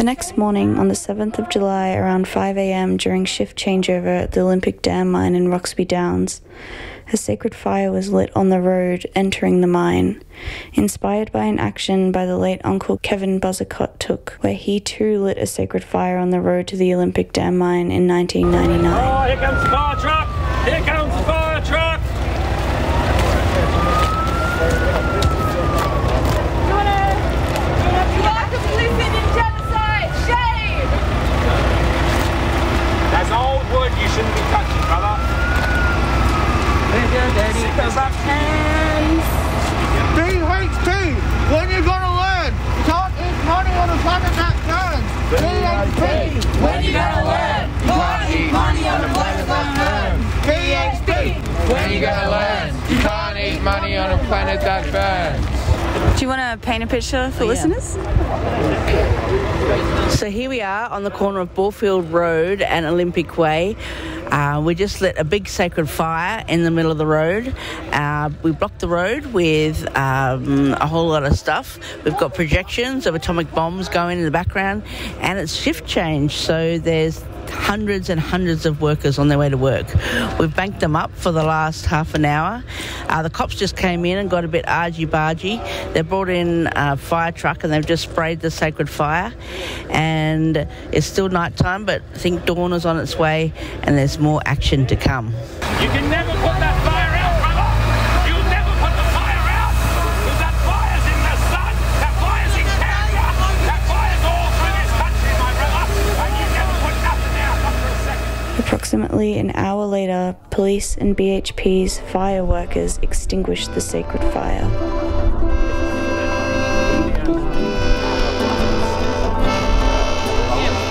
next morning, on the 7th of July, around 5 a.m, during shift changeover at the Olympic Dam mine in Roxby Downs, a sacred fire was lit on the road entering the mine, inspired by an action by the late Uncle Kevin Buzzacott took, where he too lit a sacred fire on the road to the Olympic Dam mine in 1999. Oh, here comes the fire truck! Here comes the fire truck! That's old wood you shouldn't be touching, brother. BHP, when you gonna learn? You can't eat money on a planet that burns. BHP, when you gonna learn? You can't eat money on a planet that burns. BHP, When you gonna learn? You can't eat money on a planet that burns. Do you want to paint a picture for listeners? So here we are on the corner of Borefield Road and Olympic Way. We just lit a big sacred fire in the middle of the road. We blocked the road with a whole lot of stuff. We've got projections of atomic bombs going in the background, and it's shift change, so there's hundreds and hundreds of workers on their way to work. We've banked them up for the last half an hour. The cops just came in and got a bit argy-bargy. They brought in a fire truck and they've just sprayed the sacred fire, and it's still night time, but I think dawn is on its way and there's more action to come. You can never put that fire out, brother! You'll never put the fire out! Because that fire's in the sun! That fire's in Canberra! That fire's all through this country, my brother! And you never put nothing out, not for a second! Approximately an hour later, police and BHP's fire workers extinguished the sacred fire.